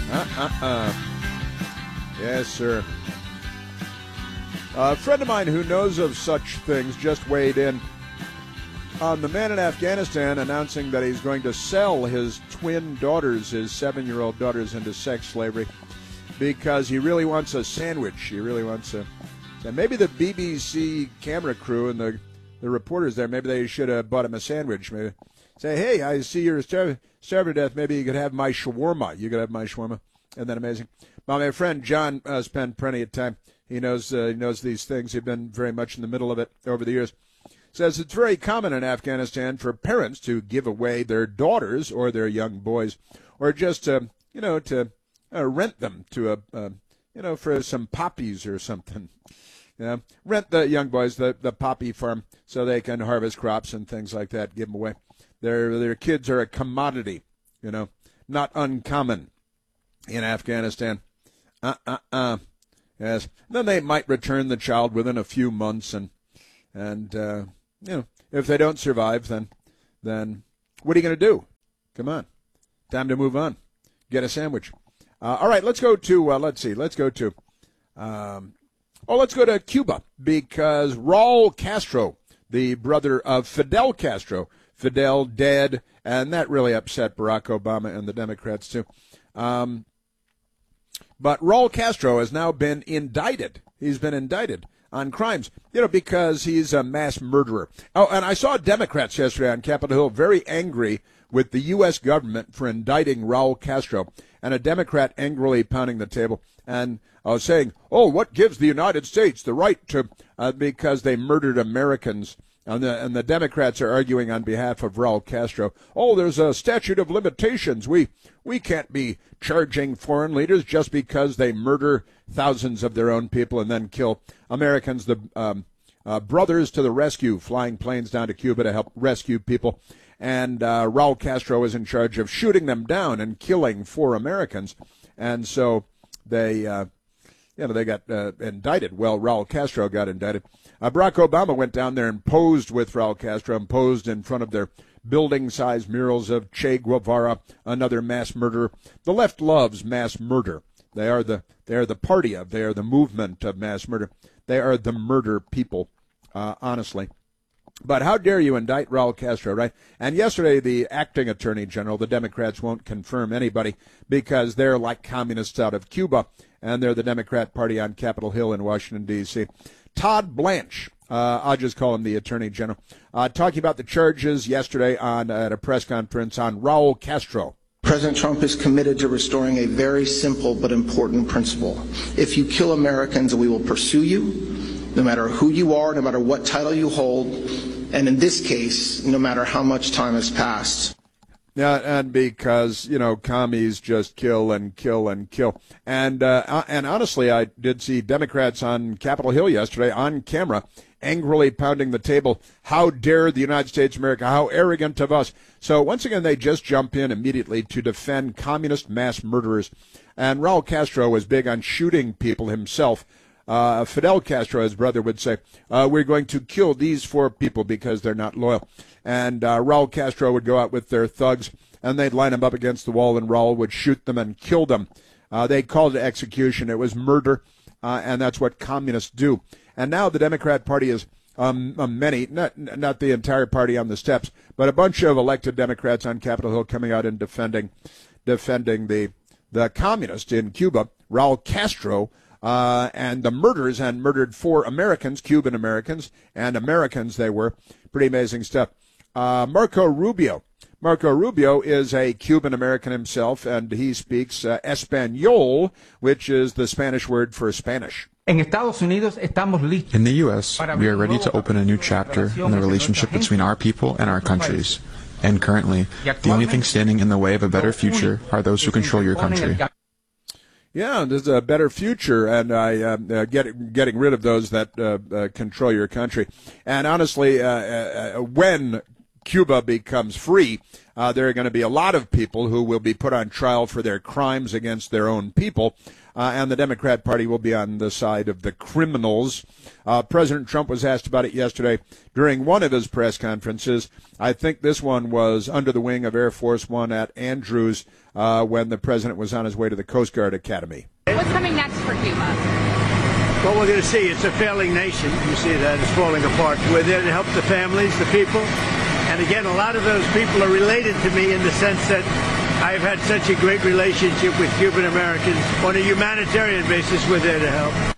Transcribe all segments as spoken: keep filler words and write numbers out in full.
Uh-uh-uh. Yes, sir. A friend of mine who knows of such things just weighed in on the man in Afghanistan announcing that he's going to sell his twin daughters, his seven-year-old daughters, into sex slavery because he really wants a sandwich. He really wants a... And maybe the B B C camera crew and the, the reporters there, maybe they should have bought him a sandwich. Maybe say, hey, I see you're starving starve to death. Maybe you could have my shawarma. You could have my shawarma. Isn't that amazing? Well, my friend John uh, spent plenty of time. He knows uh, he knows these things. He's been very much in the middle of it over the years. Says it's very common in Afghanistan for parents to give away their daughters or their young boys, or just uh, you know to uh, rent them to a uh, you know for some poppies or something. You know, rent the young boys the, the poppy farm so they can harvest crops and things like that. Give them away. Their their kids are a commodity. You know, not uncommon in Afghanistan. Uh uh uh. Yes. Then they might return the child within a few months, and and uh, you know, if they don't survive, then then what are you going to do? Come on, time to move on. Get a sandwich. Uh, all right, let's go to uh, let's see, let's go to um, oh, let's go to Cuba because Raul Castro, the brother of Fidel Castro, Fidel dead, and that really upset Barack Obama and the Democrats too. Um, But Raul Castro has now been indicted. He's been indicted on crimes, you know, because he's a mass murderer. Oh, and I saw Democrats yesterday on Capitol Hill very angry with the U S government for indicting Raul Castro, and a Democrat angrily pounding the table and uh, saying, oh, what gives the United States the right to, uh, because they murdered Americans. And the, and the Democrats are arguing on behalf of Raul Castro. Oh, there's a statute of limitations. We we can't be charging foreign leaders just because they murder thousands of their own people and then kill Americans. The um, uh, brothers to the rescue, flying planes down to Cuba to help rescue people. And uh, Raul Castro is in charge of shooting them down and killing four Americans. And so they, uh, you know, they got uh, indicted. Well, Raul Castro got indicted. Uh, Barack Obama went down there and posed with Raul Castro and posed in front of their building-sized murals of Che Guevara, another mass murderer. The left loves mass murder. They are the they are the party of, they are the movement of mass murder. They are the murder people, uh, honestly. But how dare you indict Raul Castro, right? And yesterday, the acting attorney general, the Democrats won't confirm anybody because they're like communists out of Cuba, and they're the Democrat Party on Capitol Hill in Washington, D C Todd Blanche, uh, I'll just call him the Attorney General, uh, talking about the charges yesterday on uh, at a press conference on Raul Castro. President Trump is committed to restoring a very simple but important principle. If you kill Americans, we will pursue you, no matter who you are, no matter what title you hold, and in this case, no matter how much time has passed. Yeah, and because, you know, commies just kill and kill and kill. And uh, and honestly, I did see Democrats on Capitol Hill yesterday on camera angrily pounding the table. How dare the United States of America? How arrogant of us. So once again, they just jump in immediately to defend communist mass murderers. And Raul Castro was big on shooting people himself. Uh, Fidel Castro, his brother, would say, uh, we're going to kill these four people because they're not loyal. And uh, Raul Castro would go out with their thugs, and they'd line them up against the wall, and Raul would shoot them and kill them. Uh, they called it execution. It was murder, uh, and that's what communists do. And now the Democrat Party is um, many, not, not the entire party on the steps, but a bunch of elected Democrats on Capitol Hill coming out and defending defending the, the communist in Cuba, Raul Castro, Uh, and the murders, and murdered four Americans, Cuban Americans, and Americans they were. Pretty amazing stuff. Uh, Marco Rubio. Marco Rubio is a Cuban American himself, and he speaks uh, Espanol, which is the Spanish word for Spanish. En Estados Unidos estamos listos. In the U S, we are ready to open a new chapter in the relationship between our people and our countries. And currently, the only thing standing in the way of a better future are those who control your country. Yeah, there's a better future, and I uh, uh, get, getting rid of those that uh, uh, control your country. And honestly, uh, uh, when Cuba becomes free, uh, there are going to be a lot of people who will be put on trial for their crimes against their own people, uh, and the Democrat Party will be on the side of the criminals. Uh, President Trump was asked about it yesterday during one of his press conferences. I think this one was under the wing of Air Force One at Andrews uh, when the president was on his way to the Coast Guard Academy. What's coming next for Cuba? Well, we're going to see. It's a failing nation. You see that. It's falling apart. We're there to help the families, the people. And again, a lot of those people are related to me in the sense that I've had such a great relationship with Cuban Americans. On a humanitarian basis, we're there to help.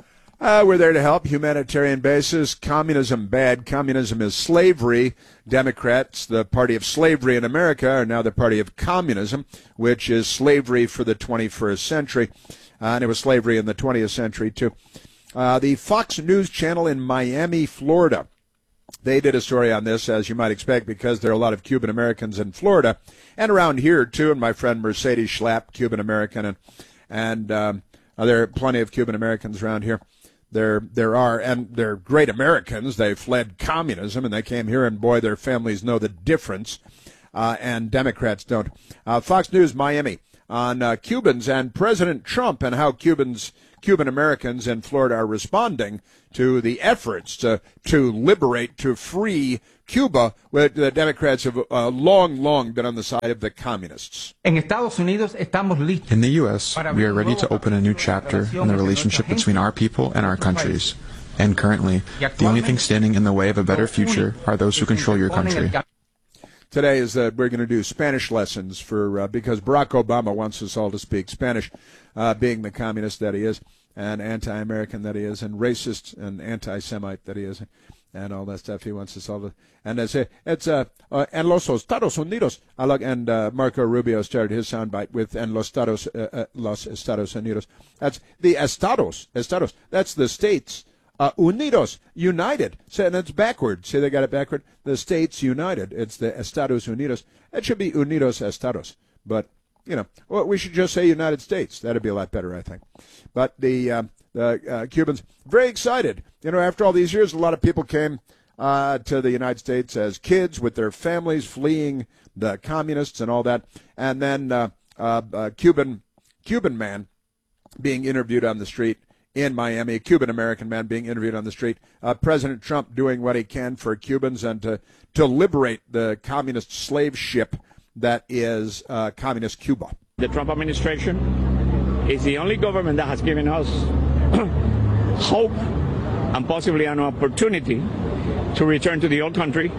Uh, we're there to help. Humanitarian basis. Communism bad. Communism is slavery. Democrats, the party of slavery in America, are now the party of communism, which is slavery for the twenty-first century. Uh, and it was slavery in the twentieth century, too. Uh, the Fox News channel in Miami, Florida. They did a story on this, as you might expect, because there are a lot of Cuban Americans in Florida and around here, too. And my friend Mercedes Schlapp, Cuban American, and, and um, there are plenty of Cuban Americans around here. There there are, and they're great Americans. They fled communism, and they came here, and, boy, their families know the difference, uh, and Democrats don't. Uh, Fox News Miami on uh, Cubans and President Trump and how Cubans, Cuban Americans in Florida are responding to the efforts to, to liberate, to free Cuba, where the Democrats have uh, long, long been on the side of the communists. En Estados Unidos estamos listos. In the U S, we are ready to open a new chapter in the relationship between our people and our countries. And currently, the only thing standing in the way of a better future are those who control your country. Today is that we're going to do Spanish lessons for uh, because Barack Obama wants us all to speak Spanish, uh, being the communist that he is, and anti-American that he is, and racist and anti-Semite that he is, and all that stuff. He wants us all to. And I say it's uh, uh, en los Estados Unidos. I like, and uh, Marco Rubio started his soundbite with en los Estados uh, uh, los Estados Unidos. That's the Estados. Estados. That's the states. Uh, Unidos, united. So, and it's backward. See, they got it backward. The States United. It's the Estados Unidos. It should be Unidos Estados. But, you know, well, we should just say United States. That'd be a lot better, I think. But the, uh, the uh, Cubans, very excited. You know, after all these years, a lot of people came uh, to the United States as kids with their families fleeing the communists and all that. And then uh, uh, uh, Cuban, Cuban man being interviewed on the street in Miami, a Cuban-American man being interviewed on the street. Uh, President Trump doing what he can for Cubans and to, to liberate the communist slave ship that is uh, communist Cuba. The Trump administration is the only government that has given us hope and possibly an opportunity to return to the old country.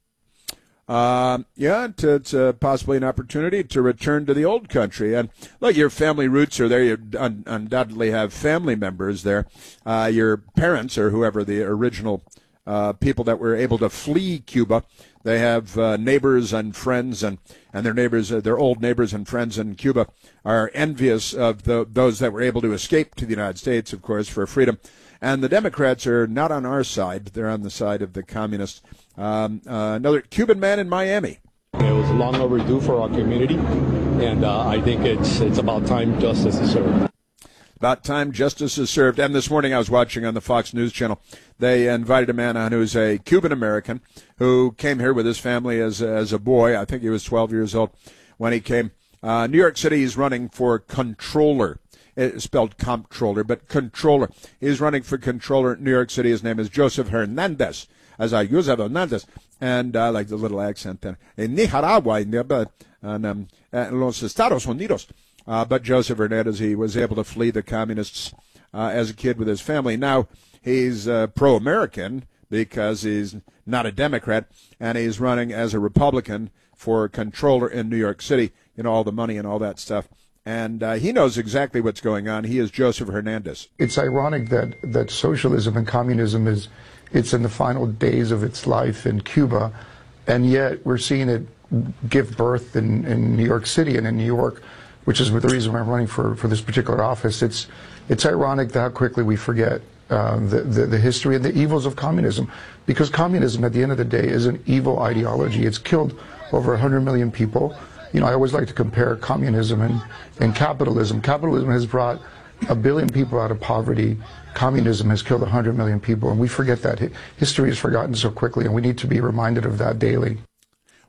Uh, yeah, to, it's uh, possibly an opportunity to return to the old country. And look, your family roots are there. You un- undoubtedly have family members there. Uh, your parents or whoever the original uh, people that were able to flee Cuba, they have uh, neighbors and friends, and, and their neighbors, uh, their old neighbors and friends in Cuba are envious of the, those that were able to escape to the United States, of course, for freedom. And the Democrats are not on our side. They're on the side of the communists. Um, uh, another Cuban man in Miami. It was long overdue for our community, and uh, I think it's it's about time justice is served. About time justice is served. And this morning I was watching on the Fox News channel. They invited a man on who's a Cuban-American who came here with his family as, as a boy. I think he was twelve years old when he came. Uh, New York City, he's running for controller. It's spelled comptroller, but controller. He's running for controller in New York City. His name is Joseph Hernandez. As I use Hernandez, and I uh, like the little accent there. In Nicaragua, in the, and, um, in los Estados Unidos. Uh, but Joseph Hernandez, he was able to flee the communists uh, as a kid with his family. Now he's uh, pro-American because he's not a Democrat, and he's running as a Republican for controller in New York City. You know, all the money and all that stuff. And uh, he knows exactly what's going on. He is Joseph Hernandez. It's ironic that, that socialism and communism is it's in the final days of its life in Cuba, and yet we're seeing it give birth in, in New York City and in New York, which is the reason why I'm running for, for this particular office. It's it's ironic how quickly we forget uh, the, the, the history and the evils of communism, because communism at the end of the day is an evil ideology. It's killed over one hundred million people. You know, I always like to compare communism and, and capitalism. Capitalism has brought a billion people out of poverty. Communism has killed one hundred million people, and we forget that. History is forgotten so quickly, and we need to be reminded of that daily.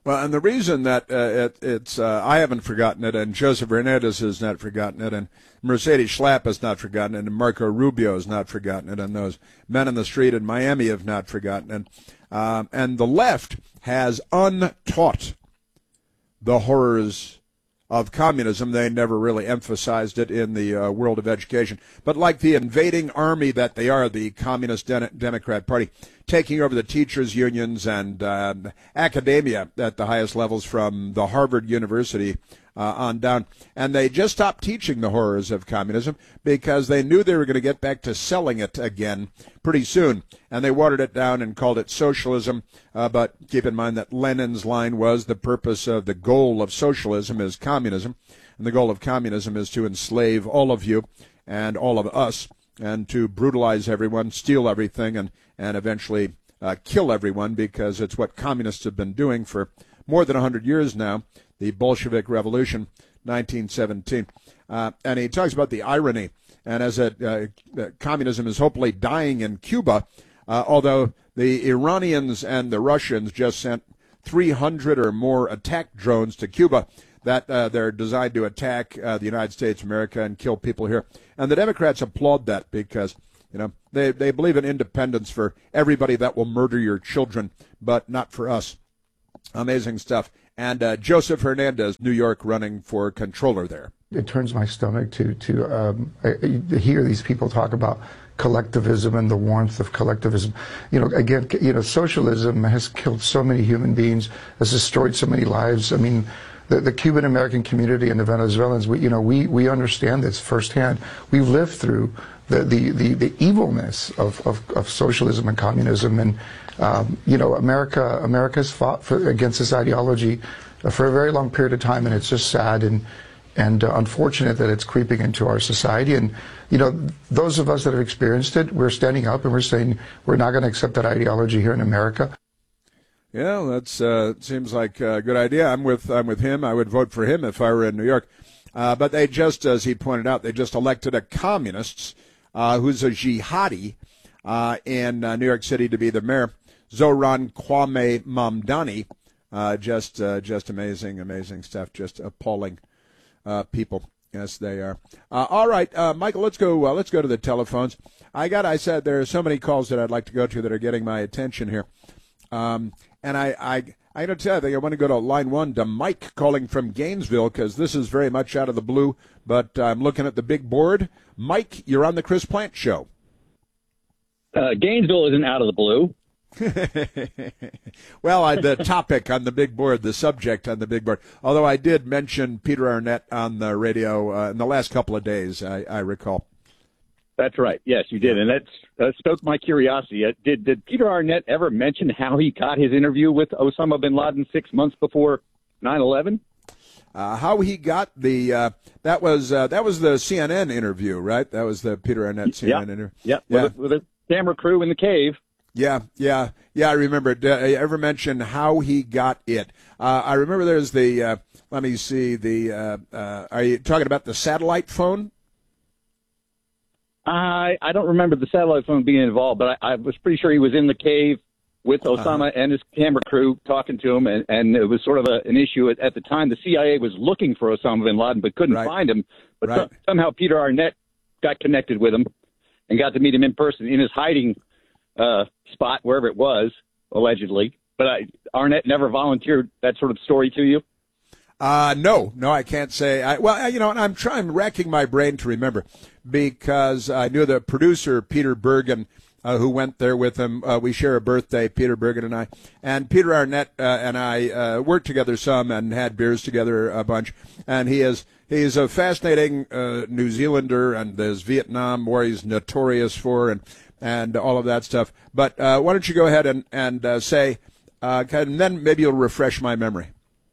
Well, and the reason that uh, it, it's uh, I haven't forgotten it, and Joseph Hernandez has not forgotten it, and Mercedes Schlapp has not forgotten it, and Marco Rubio has not forgotten it, and those men in the street in Miami have not forgotten it. Um, and the left has untaught the horrors of communism. They never really emphasized it in the uh, world of education. But like the invading army that they are, the Communist De- Democrat Party, taking over the teachers' unions and uh, academia at the highest levels from the Harvard University uh, on down. And they just stopped teaching the horrors of communism because they knew they were going to get back to selling it again pretty soon. And they watered it down and called it socialism. Uh, but keep in mind that Lenin's line was the purpose of the goal of socialism is communism. And the goal of communism is to enslave all of you and all of us and to brutalize everyone, steal everything, and, and eventually uh, kill everyone, because it's what communists have been doing for more than one hundred years now, the Bolshevik Revolution, nineteen seventeen. Uh, and he talks about the irony, and as it, uh, communism is hopefully dying in Cuba, uh, although the Iranians and the Russians just sent three hundred or more attack drones to Cuba, that uh, they're designed to attack uh, the United States of America and kill people here. And the Democrats applaud that because, you know, they, they believe in independence for everybody that will murder your children, but not for us. Amazing stuff. And uh, Joseph Hernandez, New York, running for controller there. It turns my stomach to, to um, I, I hear these people talk about collectivism and the warmth of collectivism. You know, again, you know, socialism has killed so many human beings, has destroyed so many lives. I mean, The, the Cuban American community and the Venezuelans, we, you know, we, we understand this firsthand. We've lived through the, the, the, the evilness of, of, of socialism and communism. And, um, you know, America, America's fought for, against this ideology uh, for a very long period of time, and it's just sad and, and uh, unfortunate that it's creeping into our society. And, you know, those of us that have experienced it, we're standing up and we're saying we're not going to accept that ideology here in America. Yeah, that's uh, seems like a good idea. I'm with I'm with him. I would vote for him if I were in New York. Uh, but they just, as he pointed out, they just elected a communist uh, who's a jihadi uh, in uh, New York City to be the mayor, Zohran Kwame Mamdani. Uh, just uh, just amazing, amazing stuff. Just appalling uh, people. Yes, they are. Uh, all right, uh, Michael, let's go. Uh, let's go to the telephones. I got. I said there are so many calls that I'd like to go to that are getting my attention here. Um, And I, I, I got to tell you, I think I want to go to line one to Mike calling from Gainesville, because this is very much out of the blue, but I'm looking at the big board. Mike, you're on the Chris Plante Show. Uh, Gainesville isn't out of the blue. Well, I, the topic on the big board, the subject on the big board, although I did mention Peter Arnett on the radio uh, in the last couple of days, I, I recall. That's right. Yes, you did. And that's uh, stoked my curiosity. Uh, did did Peter Arnett ever mention how he got his interview with Osama bin Laden six months before nine eleven? Uh, how he got the uh, that was uh, that was the C N N interview, right? That was the Peter Arnett C N N yeah. interview. Yep. Yeah, with, with a camera crew in the cave. Yeah, yeah, yeah. I remember. Did I ever mention how he got it? Uh, I remember there's the. Uh, let me see the. Uh, uh, are you talking about the satellite phone? I I don't remember the satellite phone being involved, but I, I was pretty sure he was in the cave with Osama uh-huh. and his camera crew talking to him, and, and it was sort of a, an issue at, at the time. The C I A was looking for Osama bin Laden but couldn't right. find him. But right. so, somehow Peter Arnett got connected with him and got to meet him in person in his hiding uh, spot, wherever it was, allegedly. But I, Arnett never volunteered that sort of story to you? Uh, no, no, I can't say. I, well, you know, and I'm trying, racking my brain to remember, because I knew the producer, Peter Bergen, uh, who went there with him. Uh, we share a birthday, Peter Bergen and I. And Peter Arnett uh, and I uh, worked together some and had beers together a bunch. And he is he's a fascinating uh, New Zealander, and there's Vietnam War he's notorious for, and and all of that stuff. But uh, why don't you go ahead and, and uh, say, uh, and then maybe you'll refresh my memory.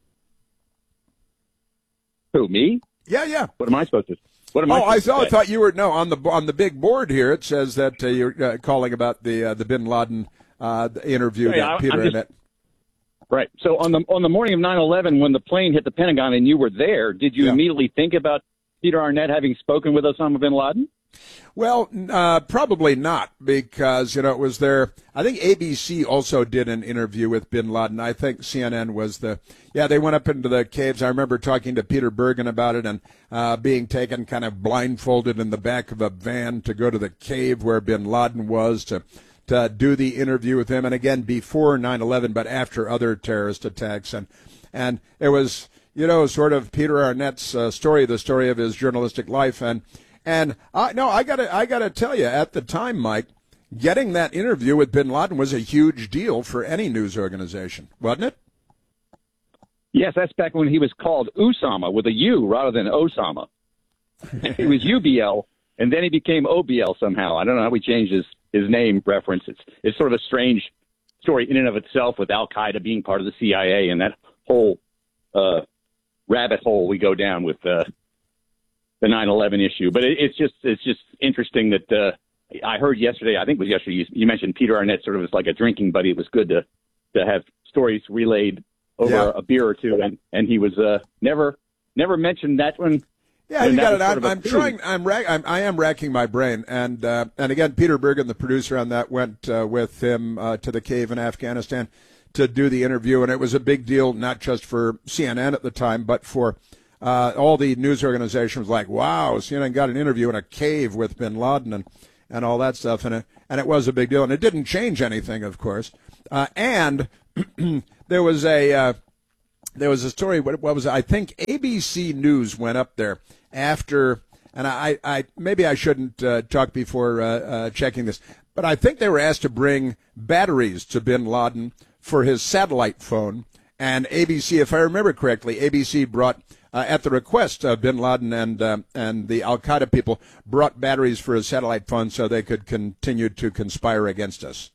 Who, me? Yeah, yeah. What am I supposed to? What am I? Oh, I thought, I say? thought you were no on the on the big board here. It says that uh, you're uh, calling about the uh, the Bin Laden uh, interview yeah, that I, Peter Arnett. Right. So on the on the morning of nine eleven, when the plane hit the Pentagon and you were there, did you yeah. immediately think about Peter Arnett having spoken with Osama bin Laden? Well, uh, probably not, because, you know, it was their, I think A B C also did an interview with bin Laden. I think C N N was the, yeah, they went up into the caves. I remember talking to Peter Bergen about it and uh, being taken kind of blindfolded in the back of a van to go to the cave where bin Laden was to, to do the interview with him. And again, before nine eleven, but after other terrorist attacks. And, and it was, you know, sort of Peter Arnett's uh, story, the story of his journalistic life. And, And uh, no, I gotta, I gotta tell you, at the time, Mike, getting that interview with bin Laden was a huge deal for any news organization, wasn't it? Yes, that's back when he was called Usama with a U rather than Osama. It was U B L, and then he became O B L somehow. I don't know how he changed his, his name reference. It's it's sort of a strange story in and of itself, with Al Qaeda being part of the C I A and that whole uh, rabbit hole we go down with. Uh, the nine eleven issue. But it, it's just it's just interesting that uh, I heard yesterday, I think it was yesterday, you, you mentioned Peter Arnett sort of as like a drinking buddy. It was good to, to have stories relayed over yeah. a beer or two, and, and he was uh, never never mentioned that one. Yeah, you got it. I'm, I'm trying. I'm, rack, I'm I am racking my brain, and uh, and again, Peter Bergen, the producer on that, went uh, with him uh, to the cave in Afghanistan to do the interview, and it was a big deal, not just for C N N at the time, but for Uh, all the news organizations like, wow, C N N got an interview in a cave with bin Laden and, and all that stuff. And it, and it was a big deal. And it didn't change anything, of course. Uh, and there was a uh, there was a story, what, what was it? I think A B C News went up there after, and I, I maybe I shouldn't uh, talk before uh, uh, checking this, but I think they were asked to bring batteries to bin Laden for his satellite phone. And A B C, if I remember correctly, A B C brought, uh, at the request of bin Laden and uh, and the Al Qaeda people, brought batteries for his satellite phone so they could continue to conspire against us.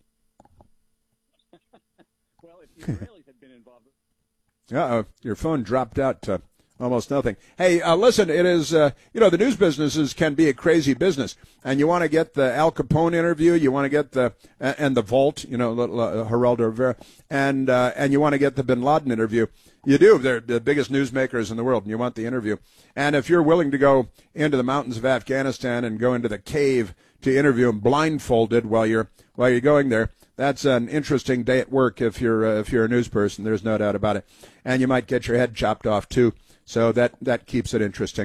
Well, if the Israelis had been involved. Uh-oh, your phone dropped out to almost nothing. Hey, uh, listen, it is, uh, you know, the news businesses can be a crazy business. And you want to get the Al Capone interview, you want to get the, uh, and the Vault, you know, uh, Geraldo Rivera, and, uh, and you want to get the bin Laden interview. You do. They're the biggest newsmakers in the world, and you want the interview. And if you're willing to go into the mountains of Afghanistan and go into the cave to interview them blindfolded while you're, while you're going there, that's an interesting day at work if you're, uh, if you're a news person. There's no doubt about it. And you might get your head chopped off, too. So that, that keeps it interesting.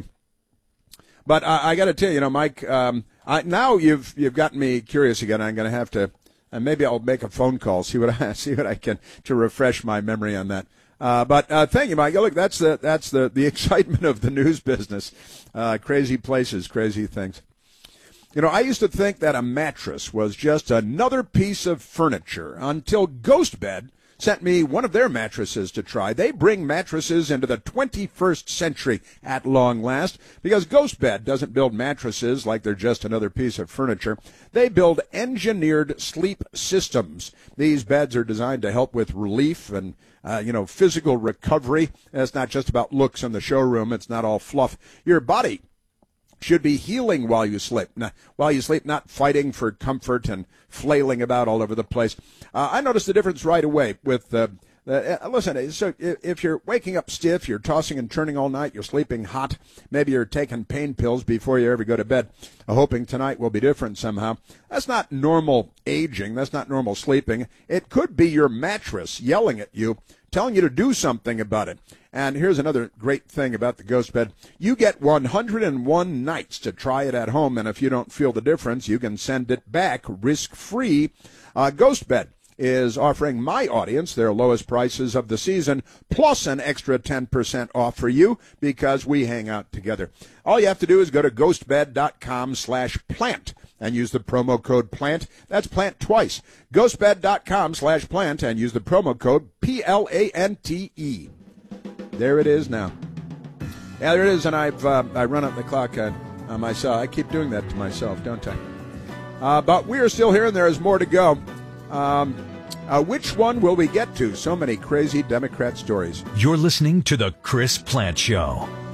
But uh, I got to tell you, you know, Mike, um, I, now you've you've gotten me curious again. I'm going to have to, and maybe I'll make a phone call, see what I see what I can to refresh my memory on that. Uh, but uh, thank you, Mike. Look, that's the that's the the excitement of the news business. Uh, crazy places, crazy things. You know, I used to think that a mattress was just another piece of furniture until GhostBed sent me one of their mattresses to try. They bring mattresses into the twenty-first century at long last, because GhostBed doesn't build mattresses like they're just another piece of furniture. They build engineered sleep systems. These beds are designed to help with relief and, uh, you know, physical recovery. And it's not just about looks in the showroom. It's not all fluff. Your body should be healing while you sleep, not, while you sleep, not fighting for comfort and flailing about all over the place. Uh, I noticed the difference right away with, uh, uh, listen, so if you're waking up stiff, you're tossing and turning all night, you're sleeping hot, maybe you're taking pain pills before you ever go to bed, hoping tonight will be different somehow. That's not normal aging. That's not normal sleeping. It could be your mattress yelling at you, telling you to do something about it. And here's another great thing about the GhostBed. You get one hundred one nights to try it at home, and if you don't feel the difference, you can send it back risk-free. Uh, GhostBed is offering my audience their lowest prices of the season, plus an extra ten percent off for you because we hang out together. All you have to do is go to ghostbed.com slash plant and use the promo code PLANT. That's PLANT twice. ghostbed.com slash plant and use the promo code P L A N T E. There it is now. Yeah, there it is, and I've uh, I run up the clock on, on myself. I keep doing that to myself, don't I? Uh, but we are still here, and there is more to go. Um, uh, which one will we get to? So many crazy Democrat stories. You're listening to The Chris Plante Show.